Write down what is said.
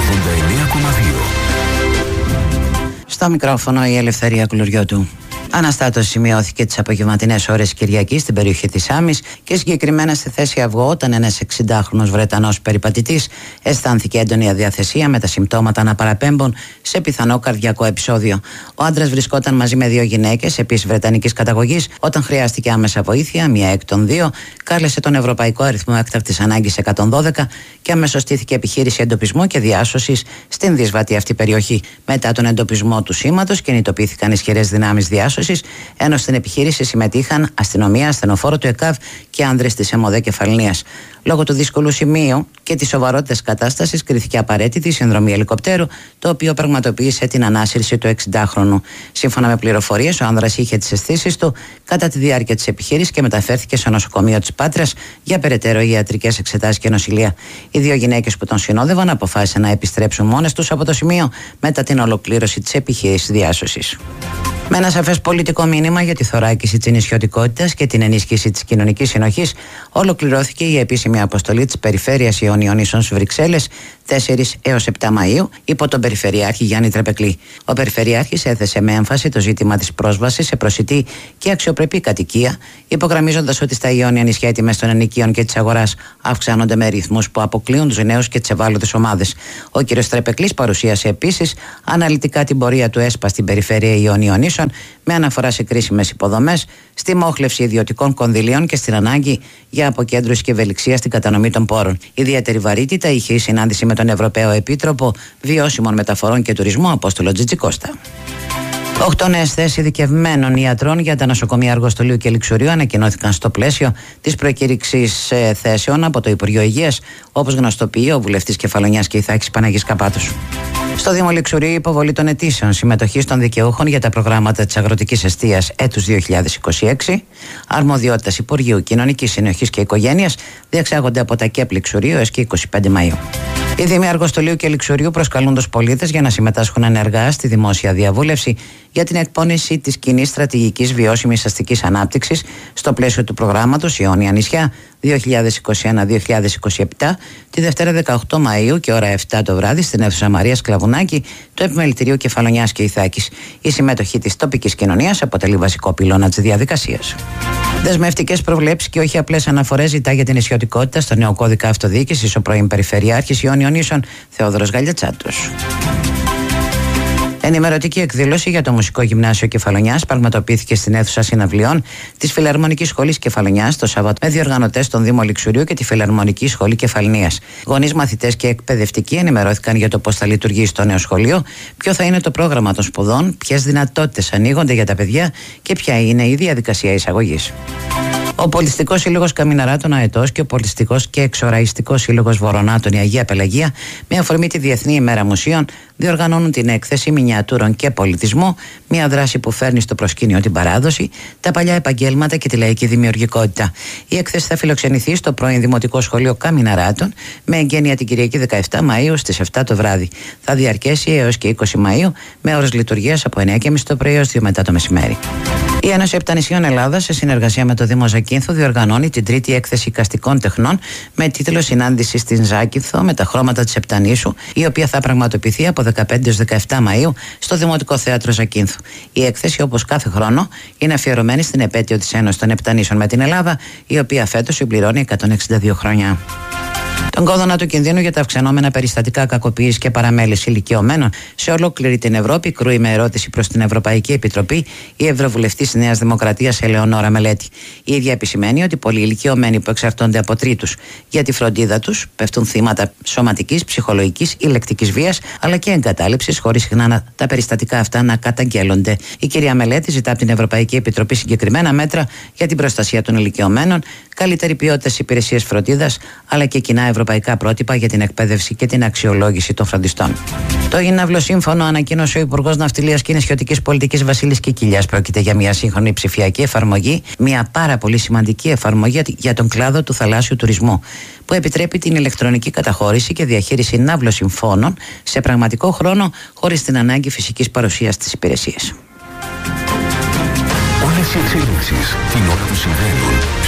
Στο μικρόφωνο η Ελευθερία Κουλουριώτου. Αναστάτωση σημειώθηκε τις απογευματινές ώρες Κυριακής στην περιοχή της Άμμης και συγκεκριμένα στη θέση Αυγό, όταν ένας 60χρονος Βρετανός περιπατητής αισθάνθηκε έντονη αδιαθεσία με τα συμπτώματα να παραπέμπουν σε πιθανό καρδιακό επεισόδιο. Ο άντρας βρισκόταν μαζί με δύο γυναίκες, επίσης βρετανικής καταγωγής. Όταν χρειάστηκε άμεσα βοήθεια, μία εκ των δύο κάλεσε τον Ευρωπαϊκό Αριθμό Έκτακτης Ανάγκης 112 και αμέσως στήθηκε επιχείρηση εντοπισμού και διάσωσης στην δύσβατη αυτή περιοχή. Μετά τον εντοπισμό του σήματος, κινητοποιήθηκαν ισχυρές δυνάμεις διάσωσης, ενώ στην επιχείρηση συμμετείχαν αστυνομία, ασθενοφόρο του ΕΚΑΒ και άνδρες της ΕΜΟΔΕ Κεφαλνίας. Λόγω του δύσκολου σημείου και της σοβαρότητας κατάστασης, κρίθηκε απαραίτητη η συνδρομή ελικοπτέρου, το οποίο πραγματοποίησε την ανάσυρση του 60χρονου. Σύμφωνα με πληροφορίες, ο άνδρας είχε τις αισθήσεις του κατά τη διάρκεια της επιχείρησης και μεταφέρθηκε στο νοσοκομείο της Πάτρας για περαιτέρω ιατρικές εξετάσεις και νοσηλεία. Οι δύο γυναίκες που τον συνόδευαν αποφάσισαν να επιστρέψουν μόνες τους από το σημείο μετά την ολοκλήρωση της επιχείρησης διάσωσης. Με ένα σαφές πολιτικό μήνυμα για τη θωράκιση της νησιωτικότητας και την ενίσχυση της κοινωνικής συνοχής, ολοκληρώθηκε η επίσημη αποστολή της Περιφέρειας Ιωνίων Νήσων στις Βρυξέλλες 4 έως 7 Μαΐου υπό τον Περιφερειάρχη Γιάννη Τρεπεκλή. Ο Περιφερειάρχης έθεσε με έμφαση το ζήτημα της πρόσβασης σε προσιτή και αξιοπρεπή κατοικία, υπογραμμίζοντας ότι στα Ιόνια νησιά οι τιμές των ενοικίων και της αγοράς αυξάνονται με ρυθμούς που αποκλείουν τους νέους και τις ευάλωτες ομάδες. Ο κ. Τρεπεκλής παρουσίασε επίσης αναλυτικά την πορεία του ΕΣΠΑ στην Περιφέρεια Ιωνίων Νήσων, με αναφορά σε κρίσιμες υποδομές, στη μόχλευση ιδιωτικών κονδυλίων και στην ανάγκη για αποκέντρωση και ευελιξία στην κατανομή των πόρων. Ιδιαίτερη βαρύτητα είχε η συνάντηση με τον Ευρωπαίο Επίτροπο Βιώσιμων Μεταφορών και Τουρισμού, Απόστολο Τζιτζικώστα. 8 νέες θέσεις ειδικευμένων ιατρών για τα νοσοκομεία Αργοστολίου και Λιξουρίου ανακοινώθηκαν στο πλαίσιο της προκήρυξης θέσεων από το Υπουργείο Υγείας, όπως γνωστοποιεί ο βουλευτής Κεφαλονιάς και Ιθάκης Παναγής Καπάτος. Στο Δήμο Λιξουρίου, η υποβολή των αιτήσεων συμμετοχής των δικαιούχων για τα προγράμματα της αγροτικής εστίας έτους 2026, αρμοδιότητας Υπουργείου Κοινωνικής Συνοχής και Οικογένειας, διεξάγονται από τα ΚΕΠ Λιξουρίου έως και 25 Μαΐου. Οι Δήμοι Αργοστολίου και Λιξουρίου προσκαλούν τους πολίτες για να συμμετάσχουν ενεργά στη δημόσια διαβούλευση για την εκπόνηση της κοινής στρατηγικής βιώσιμης αστικής ανάπτυξης στο πλαίσιο του προγράμματος Ιόνια Νησιά 2021-2027, τη Δευτέρα 18 Μαΐου και ώρα 7 το βράδυ στην αίθουσα Μαρίας Κλαβουνάκη του Επιμελητηρίου Κεφαλονιάς και Ιθάκης. Η συμμετοχή της τοπικής κοινωνίας αποτελεί βασικό πυλώνα της διαδικασίας. Δεσμευτικές προβλέψεις και όχι απλές αναφορές ζητά για την νησιωτικότητα στο νέο κώδικα αυτοδιοίκησης ο πρώην Περιφερειάρχης Ιόνιων Νήσων Θεόδωρος Γαλιατσάτος. Ενημερωτική εκδήλωση για το Μουσικό Γυμνάσιο Κεφαλονιάς πραγματοποιήθηκε στην αίθουσα συναυλιών της Φιλαρμονικής Σχολής Κεφαλονιάς το Σάββατο με διοργανωτές των Δήμων Λιξουρίου και τη Φιλαρμονική Σχολή Κεφαλνίας. Γονείς, μαθητές και εκπαιδευτικοί ενημερώθηκαν για το πώς θα λειτουργήσει το νέο σχολείο, ποιο θα είναι το πρόγραμμα των σπουδών, ποιες δυνατότητες ανοίγονται για τα παιδιά και ποια είναι η διαδικασία εισαγωγής. Ο Πολιτιστικός Σύλλογος Καμιναράτων Αετός και ο Πολιτιστικός και Εξοραϊστικός Σύλλογος Βορονάτων η Αγία Πελαγία, με αφορμή τη Διεθνή ημέρα μουσείων, διοργανώνουν την έκθεση Μινιατούρων και Πολιτισμού, μια δράση που φέρνει στο προσκήνιο την παράδοση, τα παλιά επαγγέλματα και τη λαϊκή δημιουργικότητα. Η έκθεση θα φιλοξενηθεί στο πρώην Δημοτικό Σχολείο Καμιναράτων με εγγένεια την Κυριακή 17 Μαΐου στις 7 το βράδυ. Θα διαρκέσει έως και 20 Μαΐου με ώρες λειτουργίας από 9:30 το πρωί έως 2 μετά το μεσημέρι. Η Ένωση Επτανησίων Ελλάδας, σε συνεργασία με το Δήμο Ζακίνθου, διοργανώνει την τρίτη έκθεση εικαστικών τεχνών με τίτλο Συνάντηση στην Ζάκυνθο με τα χρώματα της Επτανήσου, η οποία θα πραγματοποιηθεί από 15 έως 17 Μαΐου στο Δημοτικό Θέατρο Ζακίνθου. Η έκθεση, όπως κάθε χρόνο, είναι αφιερωμένη στην επέτειο της Ένωσης των Επτανήσεων με την Ελλάδα, η οποία φέτος συμπληρώνει 162 χρόνια. Τον κόδωνα του κινδύνου για τα αυξανόμενα περιστατικά κακοποίησης και παραμέλησης ηλικιωμένων σε ολόκληρη την Ευρώπη κρούει με ερώτηση προς την Ευρωπαϊκή Επιτροπή η Ευρωβουλευτής Νέας Δημοκρατίας Ελεονόρα Μελέτη. Η ίδια επισημαίνει ότι πολλοί ηλικιωμένοι που εξαρτώνται από τρίτους για τη φροντίδα τους πέφτουν θύματα σωματικής, ψυχολογικής ή λεκτικής βίας αλλά και εγκατάλειψης, χωρίς συχνά τα περιστατικά αυτά να καταγγέλλονται. Η κυρία Μελέτη ζητά από την Ευρωπαϊκή Επιτροπή συγκεκριμένα μέτρα για την προστασία των ηλικιωμένων, καλύτερη ποιότητα στις υπηρεσίες φροντίδας αλλά και κοινά ευρωπαϊκά πρότυπα για την εκπαίδευση και την αξιολόγηση των φροντιστών. Το Ιναύλο Σύμφωνο ανακοίνωσε ο Υπουργός Ναυτιλίας και Νησιωτικής Πολιτικής Βασίλης Κικίλιας. Πρόκειται για μια σύγχρονη ψηφιακή εφαρμογή, μια πάρα πολύ σημαντική εφαρμογή για τον κλάδο του θαλάσσιου τουρισμού, που επιτρέπει την ηλεκτρονική καταχώρηση και διαχείριση ναύλο-συμφώνων σε πραγματικό χρόνο, χωρίς την ανάγκη φυσικής παρουσίας στις υπηρεσίες. Όλες οι εξέλιξεις την ώρα που συμβαίνουν